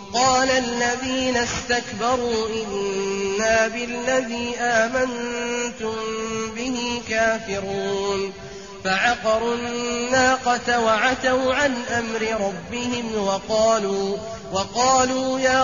قال الذين استكبروا إنا بالذي آمنتم به كافرون فعقروا الناقة وعتوا عن أمر ربهم وقالوا يا